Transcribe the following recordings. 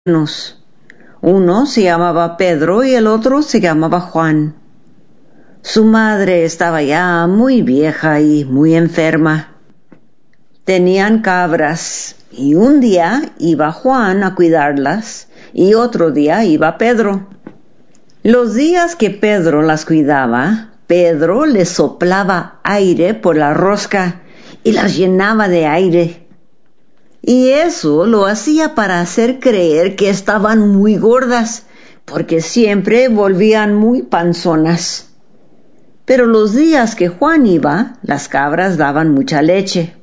hermanos. Uno se llamaba Pedro y el otro se llamaba Juan. Su madre estaba ya muy vieja y muy enferma. Tenían cabras y un día iba Juan a cuidarlas y otro día iba Pedro. Los días que Pedro las cuidaba, Pedro les soplaba aire por la rosca y las llenaba de aire. Y eso lo hacía para hacer creer que estaban muy gordas, porque siempre volvían muy panzonas. Pero los días que Juan iba, las cabras daban mucha leche.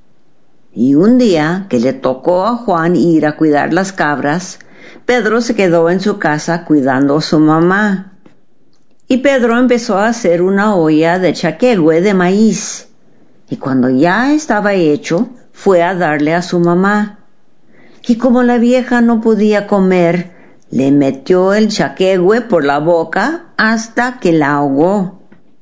Y un día que le tocó a Juan ir a cuidar las cabras, Pedro se quedó en su casa cuidando a su mamá. Y Pedro empezó a hacer una olla de chaquelgue de maíz. Y cuando ya estaba hecho, fue a darle a su mamá. Y como la vieja no podía comer, le metió el chaquelgue por la boca hasta que la ahogó.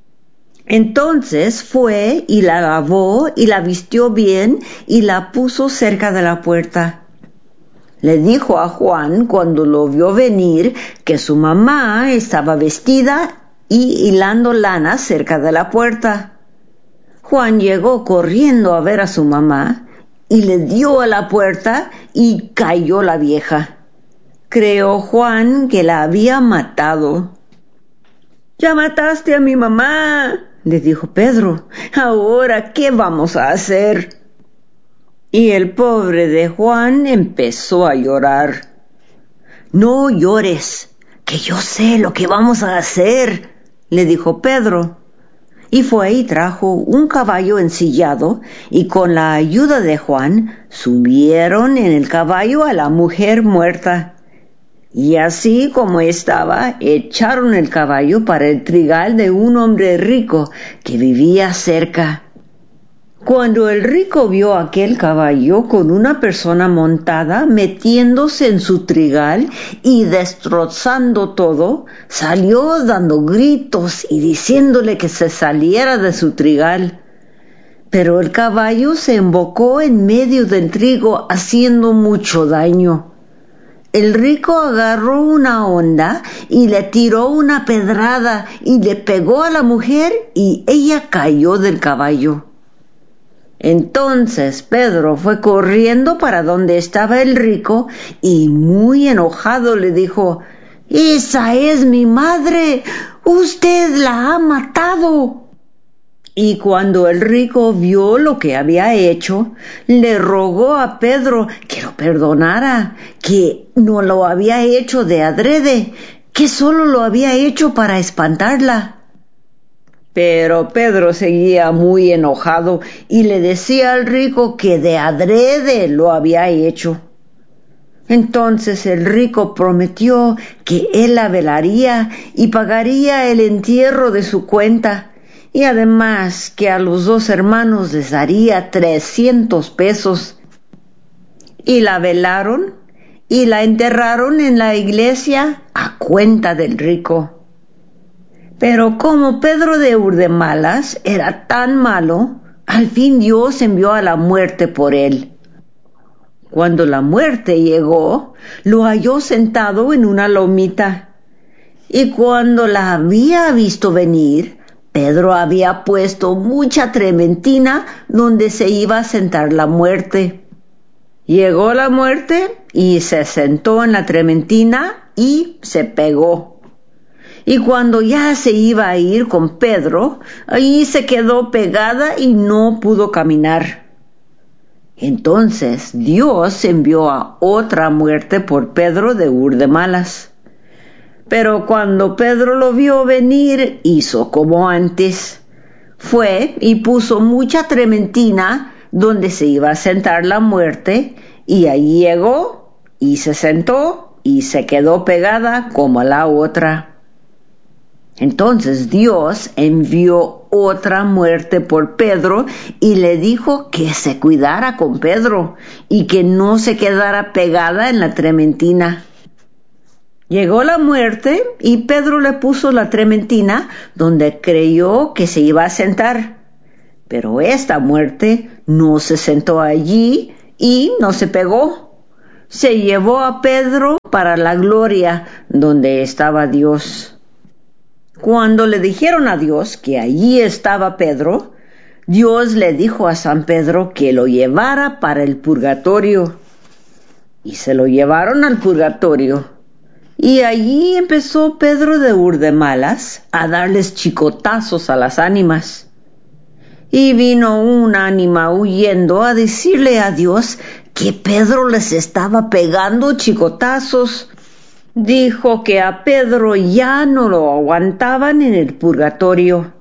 Entonces fue y la lavó y la vistió bien y la puso cerca de la puerta. Le dijo a Juan cuando lo vio venir que su mamá estaba vestida y hilando lana cerca de la puerta. Juan llegó corriendo a ver a su mamá y le dio a la puerta y cayó la vieja. Creyó Juan que la había matado. «¡Ya mataste a mi mamá!», le dijo Pedro. «¿Ahora qué vamos a hacer?». Y el pobre de Juan empezó a llorar. «No llores, que yo sé lo que vamos a hacer», le dijo Pedro. Y fue y trajo un caballo ensillado, y con la ayuda de Juan subieron en el caballo a la mujer muerta. Y así como estaba, echaron el caballo para el trigal de un hombre rico que vivía cerca. Cuando el rico vio aquel caballo con una persona montada metiéndose en su trigal y destrozando todo, salió dando gritos y diciéndole que se saliera de su trigal. Pero el caballo se embocó en medio del trigo haciendo mucho daño. El rico agarró una honda y le tiró una pedrada y le pegó a la mujer y ella cayó del caballo. Entonces Pedro fue corriendo para donde estaba el rico y muy enojado le dijo: «¡Esa es mi madre! ¡Usted la ha matado!». Y cuando el rico vio lo que había hecho, le rogó a Pedro que lo perdonara, que no lo había hecho de adrede, que solo lo había hecho para espantarla. Pero Pedro seguía muy enojado y le decía al rico que de adrede lo había hecho. Entonces el rico prometió que él la velaría y pagaría el entierro de su cuenta, y además que a los dos hermanos les daría 300 pesos. Y la velaron y la enterraron en la iglesia a cuenta del rico. Pero como Pedro de Urdemalas era tan malo, al fin Dios envió a la muerte por él. Cuando la muerte llegó, lo halló sentado en una lomita. Y cuando la había visto venir, Pedro había puesto mucha trementina donde se iba a sentar la muerte. Llegó la muerte y se sentó en la trementina y se pegó. Y cuando ya se iba a ir con Pedro, allí se quedó pegada y no pudo caminar. Entonces Dios envió a otra muerte por Pedro de Urdemalas. Pero cuando Pedro lo vio venir, hizo como antes. Fue y puso mucha trementina donde se iba a sentar la muerte, y allí llegó y se sentó y se quedó pegada como la otra. Entonces Dios envió otra muerte por Pedro y le dijo que se cuidara con Pedro y que no se quedara pegada en la trementina. Llegó la muerte y Pedro le puso la trementina donde creyó que se iba a sentar. Pero esta muerte no se sentó allí y no se pegó. se llevó a Pedro para la gloria donde estaba Dios. Cuando le dijeron a Dios que allí estaba Pedro, Dios le dijo a San Pedro que lo llevara para el purgatorio. Y se lo llevaron al purgatorio. Y allí empezó Pedro de Urdemalas a darles chicotazos a las ánimas. Y vino un ánima huyendo a decirle a Dios que Pedro les estaba pegando chicotazos. Dijo que a Pedro ya no lo aguantaban en el purgatorio.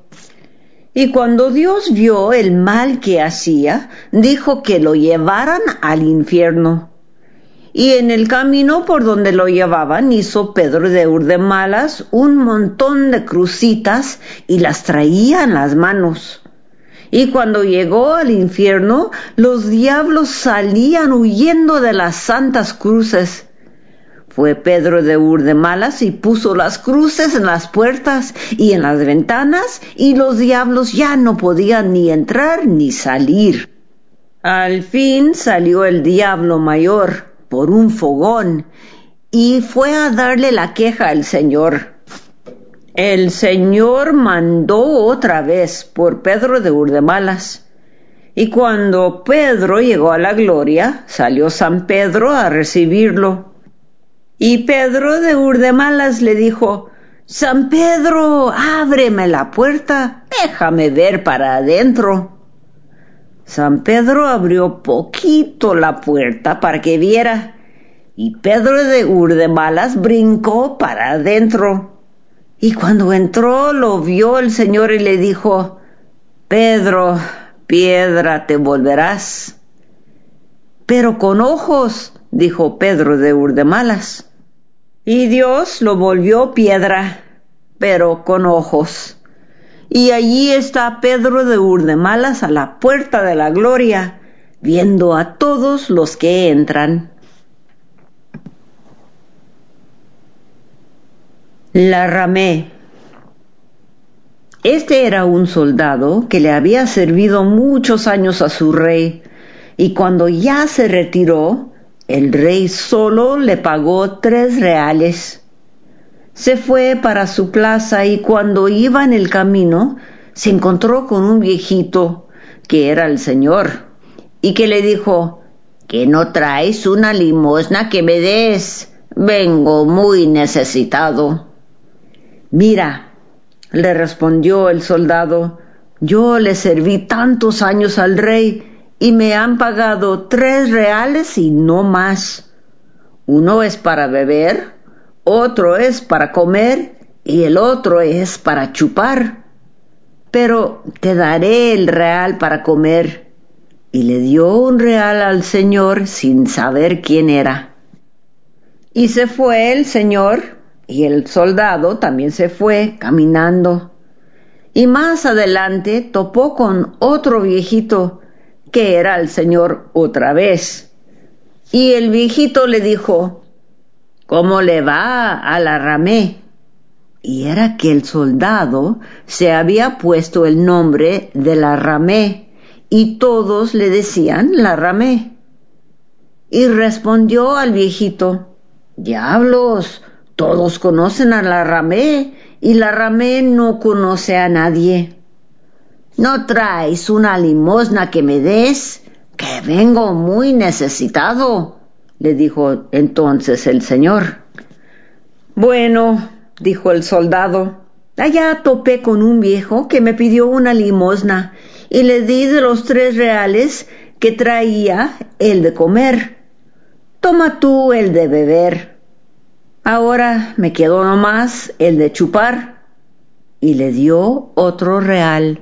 Y cuando Dios vio el mal que hacía, dijo que lo llevaran al infierno. Y en el camino por donde lo llevaban hizo Pedro de Urdemalas un montón de crucitas y las traía en las manos. Y cuando llegó al infierno, los diablos salían huyendo de las santas cruces. Fue Pedro de Urdemalas y puso las cruces en las puertas y en las ventanas, y los diablos ya no podían ni entrar ni salir. Al fin salió el diablo mayor por un fogón y fue a darle la queja al Señor. El Señor mandó otra vez por Pedro de Urdemalas. Y cuando Pedro llegó a la gloria, salió San Pedro a recibirlo. Y Pedro de Urdemalas le dijo: «San Pedro, ábreme la puerta, déjame ver para adentro». San Pedro abrió poquito la puerta para que viera, y Pedro de Urdemalas brincó para adentro. Y cuando entró lo vio el Señor y le dijo: «Pedro, piedra te volverás». «Pero con ojos», dijo Pedro de Urdemalas. Y Dios lo volvió piedra, pero con ojos. Y allí está Pedro de Urdemalas a la puerta de la gloria, viendo a todos los que entran. La ramé. Este era un soldado que le había servido muchos años a su rey, y cuando ya se retiró, el rey solo le pagó 3 reales. Se fue para su plaza y cuando iba en el camino, se encontró con un viejito, que era el Señor, y que le dijo: «¿Que no traes una limosna que me des? Vengo muy necesitado». «Mira», le respondió el soldado, «yo le serví tantos años al rey y me han pagado 3 reales y no más. Uno es para beber, otro es para comer y el otro es para chupar. Pero te daré el real para comer». Y le dio un real al Señor sin saber quién era. Y se fue el Señor, y el soldado también se fue caminando. Y más adelante topó con otro viejito, que era el Señor otra vez. Y el viejito le dijo: «¿Cómo le va a la ramé?». Y era que el soldado se había puesto el nombre de la ramé, y todos le decían la ramé. Y respondió al viejito: «Diablos, todos conocen a la ramé, y la ramé no conoce a nadie». «¿No traes una limosna que me des? Que vengo muy necesitado», le dijo entonces el Señor. «Bueno», dijo el soldado, «allá topé con un viejo que me pidió una limosna, y le di de los 3 reales que traía el de comer. Toma tú el de beber. Ahora me quedó nomás el de chupar». Y le dio otro real.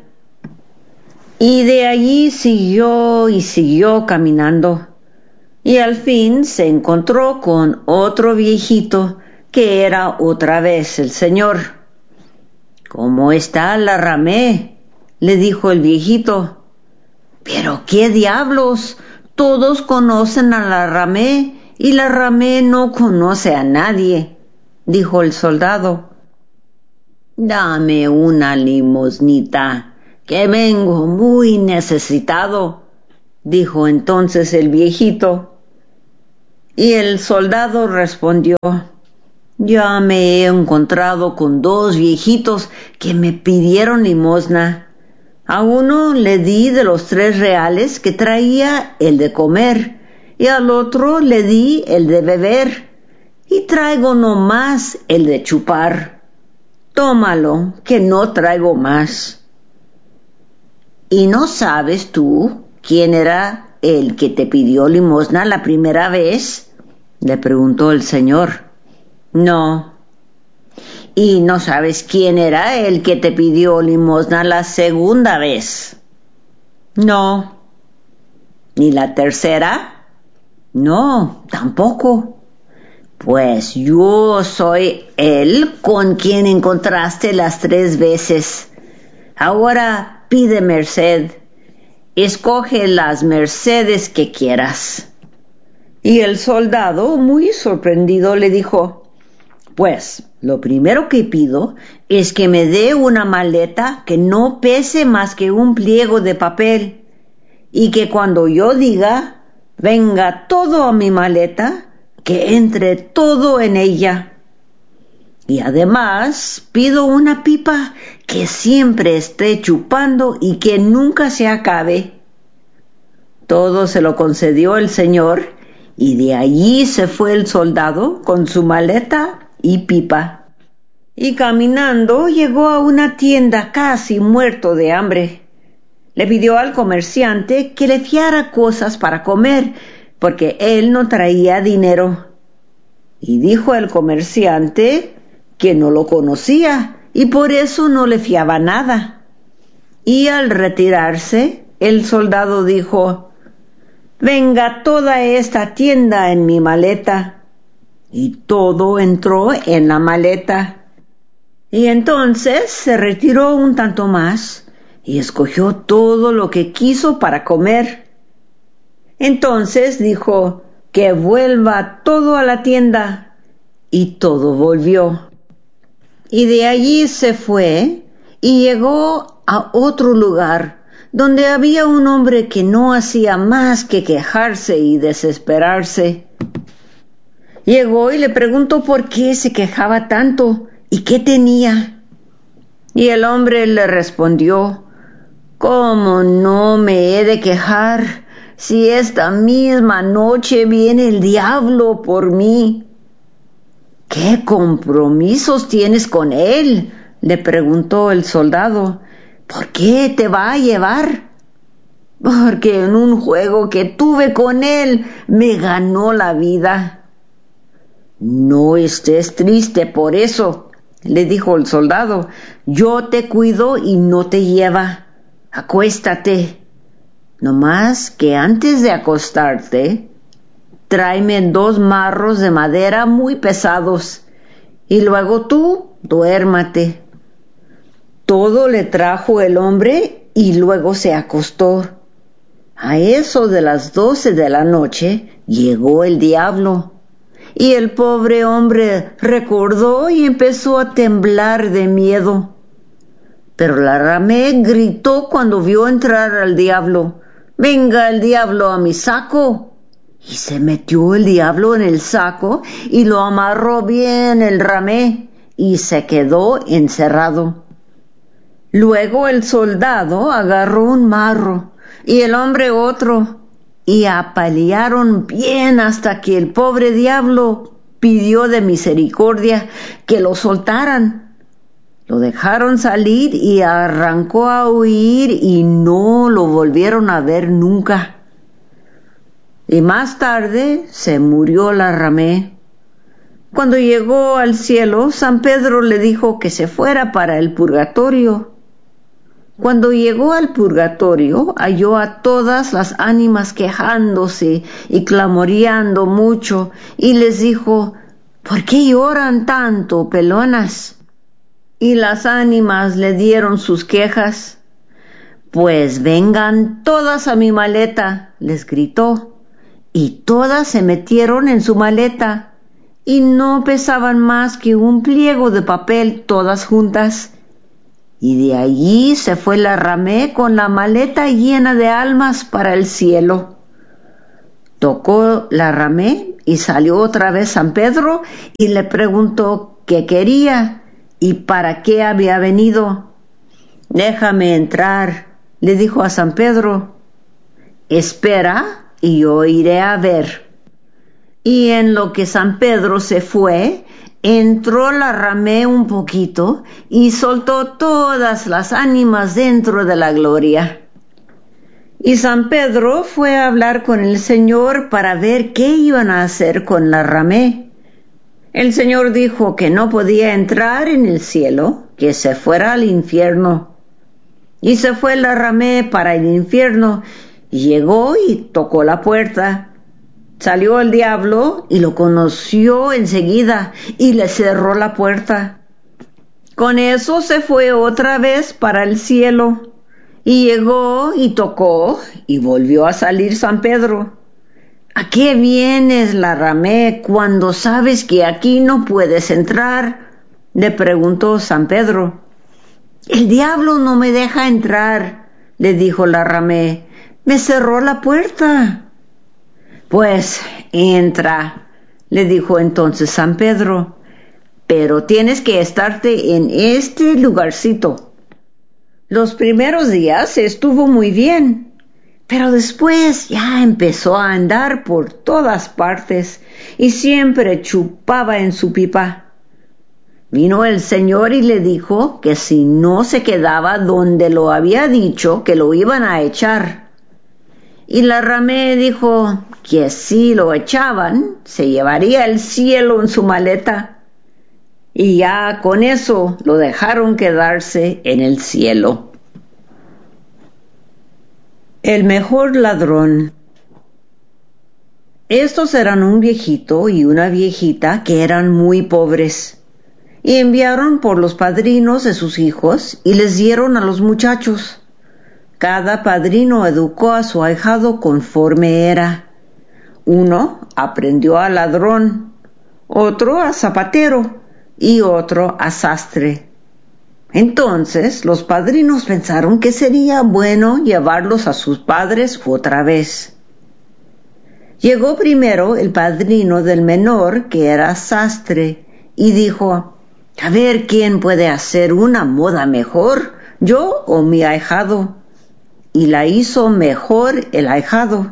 Y de allí siguió y siguió caminando. Y al fin se encontró con otro viejito, que era otra vez el Señor. «¿Cómo está la ramé?», le dijo el viejito. «¿Pero qué diablos? Todos conocen a la ramé, y la ramé no conoce a nadie», dijo el soldado. «Dame una limosnita, que vengo muy necesitado», dijo entonces el viejito. Y el soldado respondió: ya me he encontrado con 2 viejitos que me pidieron limosna. A uno le di de los 3 reales que traía el de comer, y al otro le di el de beber, y traigo nomás el de chupar. Tómalo, que no traigo más. ¿Y no sabes tú quién era el que te pidió limosna la primera vez?, le preguntó el Señor. No. ¿Y no sabes quién era el que te pidió limosna la segunda vez? No. ¿Ni la tercera? No, tampoco. Pues yo soy él con quien encontraste las 3 veces. Ahora pide merced. Escoge las mercedes que quieras. Y el soldado, muy sorprendido, le dijo: pues lo primero que pido es que me dé una maleta que no pese más que un pliego de papel, y que cuando yo diga venga todo a mi maleta, que entre todo en ella. Y además pido una pipa que siempre esté chupando y que nunca se acabe. Todo se lo concedió el Señor, y de allí se fue el soldado con su maleta y pipa. Y caminando llegó a una tienda casi muerto de hambre. Le pidió al comerciante que le fiara cosas para comer, porque él no traía dinero. Y dijo el comerciante que no lo conocía y por eso no le fiaba nada. Y al retirarse, el soldado dijo: venga toda esta tienda en mi maleta. Y todo entró en la maleta. Y entonces se retiró un tanto más y escogió todo lo que quiso para comer. Entonces dijo que vuelva todo a la tienda, y todo volvió. Y de allí se fue y llegó a otro lugar donde había un hombre que no hacía más que quejarse y desesperarse. Llegó y le preguntó por qué se quejaba tanto y qué tenía. Y el hombre le respondió: ¿cómo no me he de quejar si esta misma noche viene el diablo por mí? ¿Qué compromisos tienes con él?, le preguntó el soldado. ¿Por qué te va a llevar? Porque en un juego que tuve con él me ganó la vida. No estés triste por eso, le dijo el soldado. Yo te cuido y no te lleva. Acuéstate. No más que antes de acostarte, tráeme 2 marros de madera muy pesados, y luego tú duérmate. Todo le trajo el hombre y luego se acostó. A eso de las 12 de la noche llegó el diablo, y el pobre hombre recordó y empezó a temblar de miedo. Pero la ramé gritó cuando vio entrar al diablo: venga el diablo a mi saco. Y se metió el diablo en el saco y lo amarró bien el ramé y se quedó encerrado. Luego el soldado agarró un marro y el hombre otro, y apalearon bien hasta que el pobre diablo pidió de misericordia que lo soltaran. Lo dejaron salir y arrancó a huir y no lo volvieron a ver nunca. Y más tarde se murió la ramé. Cuando llegó al cielo, San Pedro le dijo que se fuera para el purgatorio. Cuando llegó al purgatorio, halló a todas las ánimas quejándose y clamoreando mucho, y les dijo: ¿por qué lloran tanto, pelonas? Y las ánimas le dieron sus quejas. Pues vengan todas a mi maleta, les gritó, y todas se metieron en su maleta, y no pesaban más que un pliego de papel todas juntas. Y de allí se fue la ramé con la maleta llena de almas para el cielo. Tocó la ramé y salió otra vez San Pedro y le preguntó qué quería y para qué había venido. «Déjame entrar», le dijo a San Pedro. «Espera y yo iré a ver». Y en lo que San Pedro se fue, entró la ramé un poquito y soltó todas las ánimas dentro de la gloria. Y San Pedro fue a hablar con el Señor para ver qué iban a hacer con la ramé. El Señor dijo que no podía entrar en el cielo, que se fuera al infierno. Y se fue la ramé para el infierno, y llegó y tocó la puerta. Salió el diablo y lo conoció enseguida y le cerró la puerta. Con eso se fue otra vez para el cielo. Y llegó y tocó y volvió a salir San Pedro. ¿A qué vienes, la ramé, cuando sabes que aquí no puedes entrar?, le preguntó San Pedro. «El diablo no me deja entrar», le dijo la ramé. «Me cerró la puerta». «Pues entra», le dijo entonces San Pedro, «pero tienes que estarte en este lugarcito». Los primeros días estuvo muy bien, pero después ya empezó a andar por todas partes y siempre chupaba en su pipa. Vino el Señor y le dijo que si no se quedaba donde lo había dicho, que lo iban a echar. Y la ramé dijo que si lo echaban, se llevaría el cielo en su maleta. Y ya con eso lo dejaron quedarse en el cielo. El mejor ladrón. Estos eran un viejito y una viejita que eran muy pobres, y enviaron por los padrinos de sus hijos y les dieron a los muchachos. Cada padrino educó a su ahijado conforme era. Uno aprendió a ladrón, otro a zapatero y otro a sastre. Entonces los padrinos pensaron que sería bueno llevarlos a sus padres otra vez. Llegó primero el padrino del menor, que era sastre, y dijo: «A ver quién puede hacer una moda mejor, yo o mi ahijado». Y la hizo mejor el ahijado.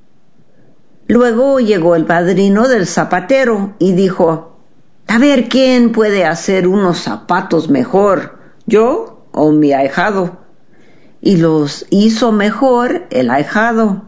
Luego llegó el padrino del zapatero y dijo: «A ver quién puede hacer unos zapatos mejor, yo o mi ahijado». Y los hizo mejor el ahijado.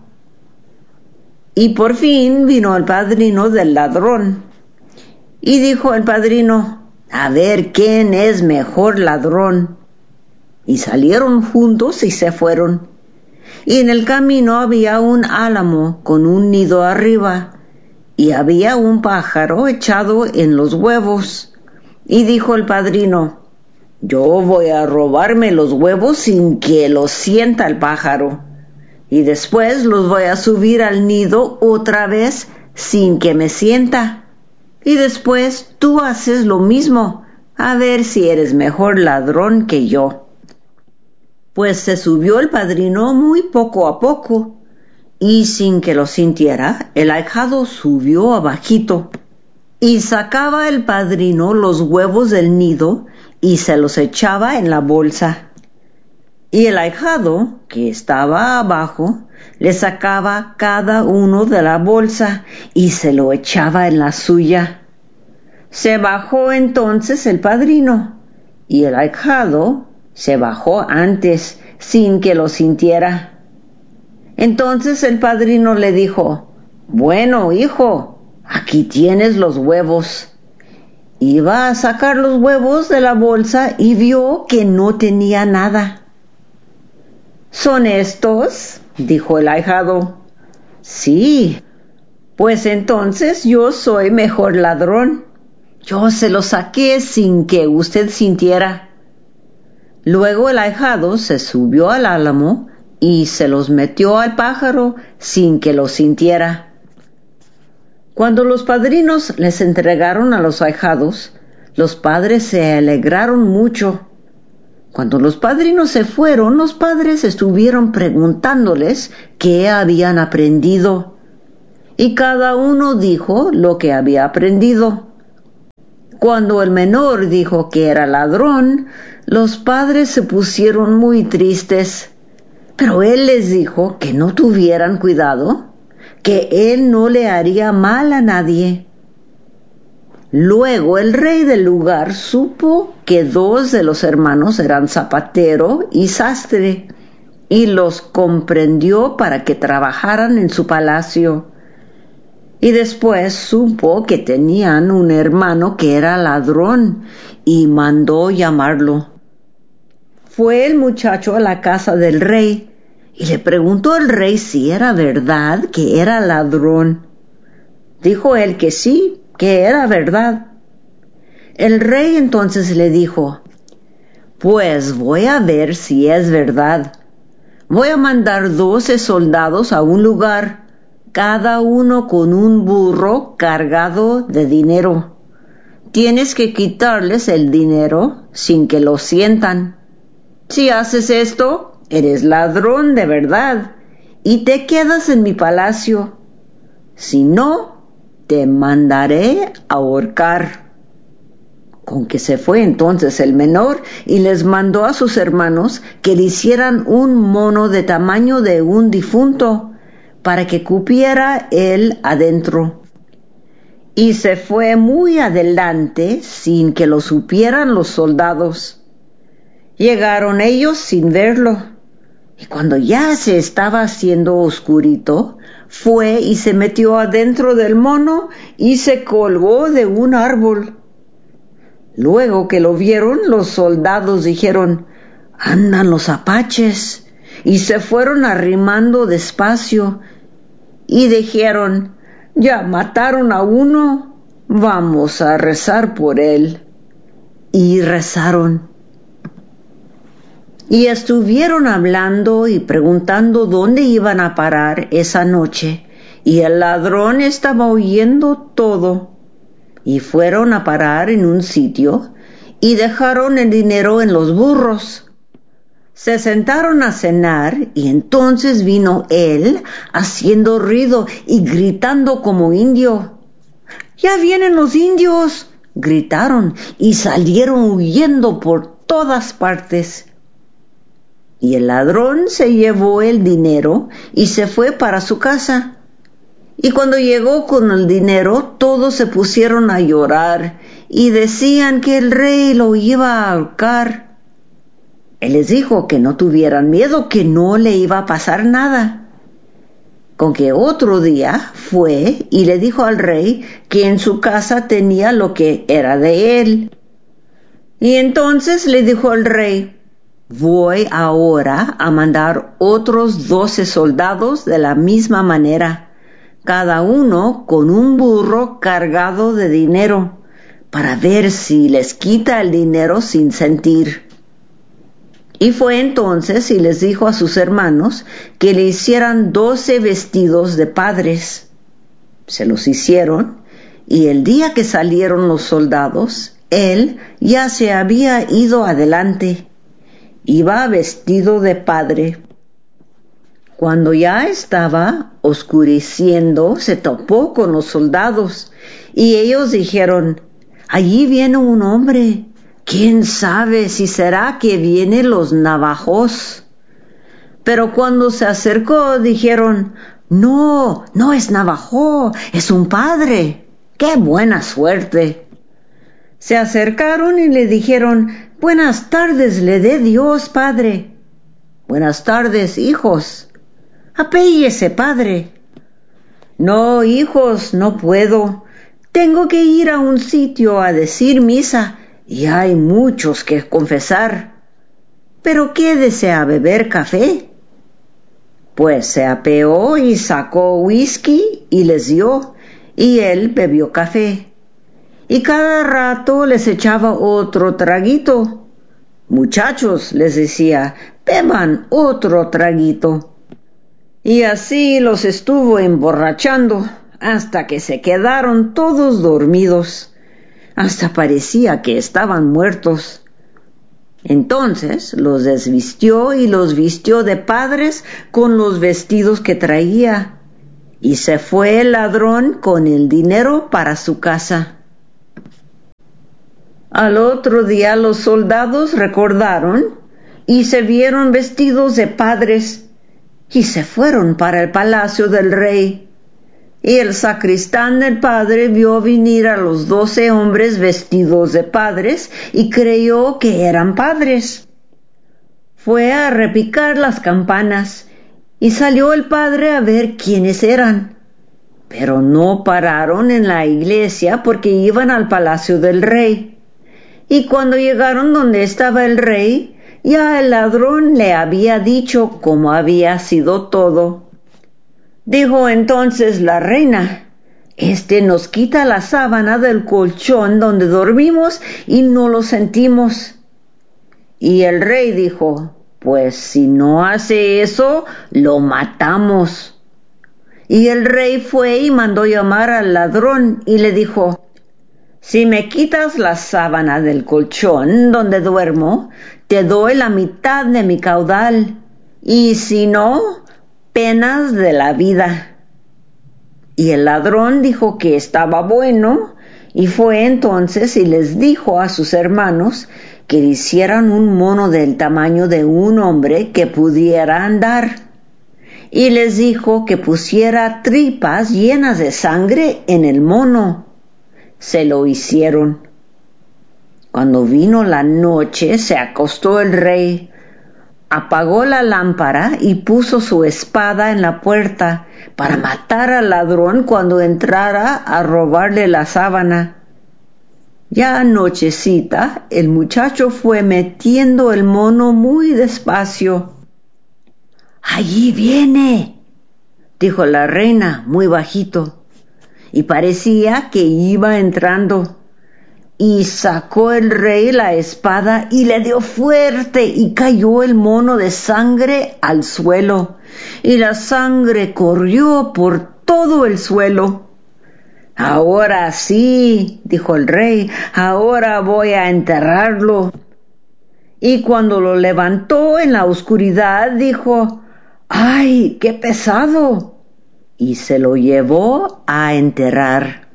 Y por fin vino el padrino del ladrón. Y dijo el padrino: «A ver quién es mejor ladrón». Y salieron juntos y se fueron. Y en el camino había un álamo con un nido arriba, y había un pájaro echado en los huevos. Y dijo el padrino: «Yo voy a robarme los huevos sin que los sienta el pájaro, y después los voy a subir al nido otra vez sin que me sienta. Y después tú haces lo mismo, a ver si eres mejor ladrón que yo». Pues se subió el padrino muy poco a poco, y sin que lo sintiera, el ahijado subió abajito, y sacaba el padrino los huevos del nido y se los echaba en la bolsa. Y el ahijado, que estaba abajo, le sacaba cada uno de la bolsa y se lo echaba en la suya. Se bajó entonces el padrino, y el ahijado se bajó antes, sin que lo sintiera. Entonces el padrino le dijo: «Bueno, hijo, aquí tienes los huevos». Iba a sacar los huevos de la bolsa y vio que no tenía nada. «¿Son estos?», dijo el ahijado. «Sí». «Pues entonces yo soy mejor ladrón. Yo se los saqué sin que usted sintiera». Luego el ahijado se subió al álamo y se los metió al pájaro sin que lo sintiera. Cuando los padrinos les entregaron a los ahijados, los padres se alegraron mucho. Cuando los padrinos se fueron, los padres estuvieron preguntándoles qué habían aprendido. y cada uno dijo lo que había aprendido. Cuando el menor dijo que era ladrón, los padres se pusieron muy tristes, pero él les dijo que no tuvieran cuidado, que él no le haría mal a nadie. Luego el rey del lugar supo que 2 de los hermanos eran zapatero y sastre, y los comprendió para que trabajaran en su palacio. Y después supo que tenían un hermano que era ladrón, y mandó llamarlo. Fue el muchacho a la casa del rey, y le preguntó al rey si era verdad que era ladrón. Dijo él que sí, que era verdad. El rey entonces le dijo: pues voy a ver si es verdad. Voy a mandar 12 soldados a un lugar, cada uno con un burro cargado de dinero. Tienes que quitarles el dinero sin que lo sientan. Si haces esto, eres ladrón de verdad y te quedas en mi palacio. Si no, te mandaré a ahorcar. Con que se fue entonces el menor y les mandó a sus hermanos que le hicieran un mono de tamaño de un difunto para que cupiera él adentro. Y se fue muy adelante sin que lo supieran los soldados. Llegaron ellos sin verlo, y cuando ya se estaba haciendo oscurito, fue y se metió adentro del mono y se colgó de un árbol. Luego que lo vieron, los soldados dijeron: «¡Andan los apaches!», y se fueron arrimando despacio, y dijeron: «Ya mataron a uno, vamos a rezar por él». Y rezaron. Y estuvieron hablando y preguntando dónde iban a parar esa noche, y el ladrón estaba oyendo todo. Y fueron a parar en un sitio y dejaron el dinero en los burros. Se sentaron a cenar y entonces vino él haciendo ruido y gritando como indio. «¡Ya vienen los indios!», gritaron y salieron huyendo por todas partes. Y el ladrón se llevó el dinero y se fue para su casa. Y cuando llegó con el dinero, todos se pusieron a llorar y decían que el rey lo iba a ahorcar. Él les dijo que no tuvieran miedo, que no le iba a pasar nada. Con que otro día fue y le dijo al rey que en su casa tenía lo que era de él. Y entonces le dijo al rey: «Voy ahora a mandar otros 12 soldados de la misma manera, cada uno con un burro cargado de dinero, para ver si les quita el dinero sin sentir». Y fue entonces y les dijo a sus hermanos que le hicieran 12 vestidos de padres. Se los hicieron, y el día que salieron los soldados, él ya se había ido adelante. Iba vestido de padre. Cuando ya estaba oscureciendo, se topó con los soldados, y ellos dijeron: «Allí viene un hombre. ¿Quién sabe si será que vienen los navajos?». Pero cuando se acercó, dijeron: «No, no es navajo, es un padre. ¡Qué buena suerte!». Se acercaron y le dijeron: «Buenas tardes le dé Dios, padre». «Buenas tardes, hijos». «Apéllese, padre». «No, hijos, no puedo. Tengo que ir a un sitio a decir misa, y hay muchos que confesar. Pero quédese a beber café». Pues se apeó y sacó whisky y les dio, y él bebió café. Y cada rato les echaba otro traguito. «Muchachos», les decía, «beban otro traguito». Y así los estuvo emborrachando hasta que se quedaron todos dormidos. Hasta parecía que estaban muertos. Entonces los desvistió y los vistió de padres con los vestidos que traía. Y se fue el ladrón con el dinero para su casa. Al otro día los soldados recordaron y se vieron vestidos de padres y se fueron para el palacio del rey. Y el sacristán del padre vio venir a los 12 hombres vestidos de padres y creyó que eran padres. Fue a repicar las campanas y salió el padre a ver quiénes eran. Pero no pararon en la iglesia porque iban al palacio del rey. Y cuando llegaron donde estaba el rey, ya el ladrón le había dicho cómo había sido todo. Dijo entonces la reina: nos quita la sábana del colchón donde dormimos y no lo sentimos. Y el rey dijo: pues si no hace eso, lo matamos. Y el rey fue y mandó llamar al ladrón y le dijo: si me quitas la sábana del colchón donde duermo, te doy la mitad de mi caudal, y si no, penas de la vida. Y el ladrón dijo que estaba bueno, y fue entonces y les dijo a sus hermanos que le hicieran un mono del tamaño de un hombre que pudiera andar. Y les dijo que pusiera tripas llenas de sangre en el mono. Se lo hicieron. Cuando vino la noche, se acostó el rey, apagó la lámpara y puso su espada en la puerta para matar al ladrón cuando entrara a robarle la sábana. Ya anochecita, el muchacho fue metiendo el mono muy despacio. «¡Allí viene!», dijo la reina muy bajito, y parecía que iba entrando. Y sacó el rey la espada y le dio fuerte y cayó el mono de sangre al suelo, y la sangre corrió por todo el suelo. «Ahora sí», dijo el rey, «ahora voy a enterrarlo». Y cuando lo levantó en la oscuridad, dijo: «¡Ay, qué pesado!», y se lo llevó a enterrar.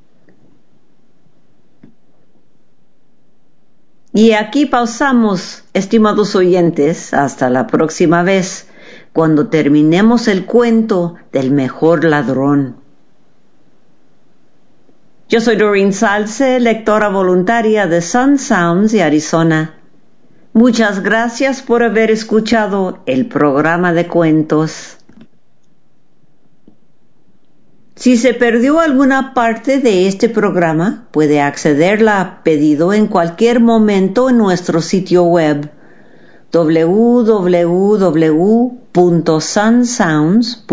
Y aquí pausamos, estimados oyentes, hasta la próxima vez, cuando terminemos el cuento del mejor ladrón. Yo soy Doreen Salce, lectora voluntaria de Sun Sounds de Arizona. Muchas gracias por haber escuchado el programa de cuentos. Si se perdió alguna parte de este programa, puede accederla a pedido en cualquier momento en nuestro sitio web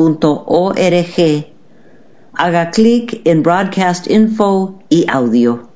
www.sunsounds.org. Haga clic en Broadcast Info y Audio.